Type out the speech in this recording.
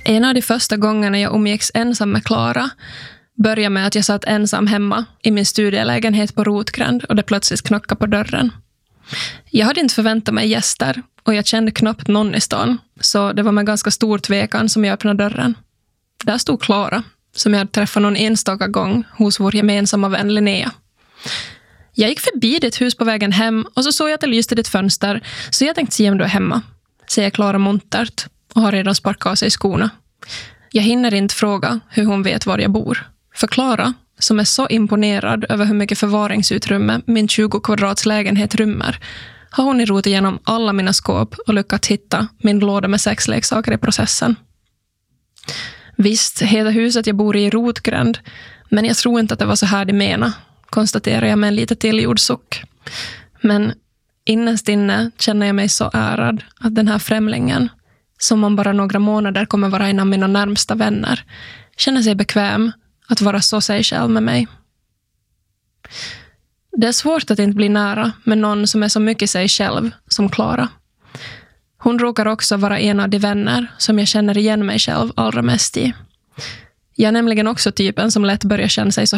En av de första gångerna jag umgicks ensam med Klara började med att jag satt ensam hemma i min studielägenhet på Rotgränd och det plötsligt knackade på dörren. Jag hade inte förväntat mig gäster och jag kände knappt någon i stan, så det var med ganska stor tvekan som jag öppnade dörren. Där stod Klara, som jag hade träffat någon enstaka gång hos vår gemensamma vän Linnea. Jag gick förbi ditt hus på vägen hem och så såg jag att det lyste ditt fönster, så jag tänkte se om du är hemma, säger Klara muntert och har redan sparkat av sig skorna. Jag hinner inte fråga hur hon vet var jag bor. För Klara, som är så imponerad över hur mycket förvaringsutrymme min 20 kvadrats lägenhet rymmer, har hon rotat igenom alla mina skåp och lyckats hitta min låda med sexleksaker i processen. Visst heter huset jag bor i Rotgränd, men jag tror inte att det var så här de menar, konstaterar jag med en lite tillgjord suck. Men innerst inne känner jag mig så ärad att den här främlingen, som om bara några månader kommer vara en av mina närmsta vänner, känner sig bekväm att vara så sig själv med mig. Det är svårt att inte bli nära med någon som är så mycket sig själv som Klara. Hon råkar också vara en av de vänner som jag känner igen mig själv allra mest i. Jag är nämligen också typen som lätt börjar känna sig så